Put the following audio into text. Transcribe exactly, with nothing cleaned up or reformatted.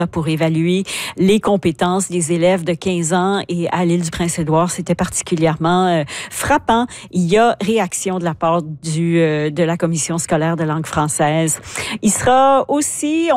pour évaluer les compétences des élèves de quinze ans et à l'île du Prince-Édouard, c'était particulièrement euh, frappant. Il y a réaction de la part du euh, de la Commission scolaire de langue française. Il sera aussi